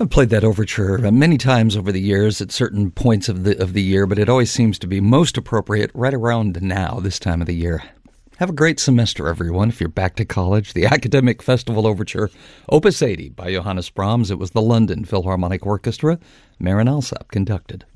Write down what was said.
I've played that overture many times over the years at certain points of the year, but it always seems to be most appropriate right around now, this time of the year. Have a great semester, everyone, if you're back to college. The Academic Festival Overture, Opus 80 by Johannes Brahms. It was the London Philharmonic Orchestra. Marin Alsop conducted.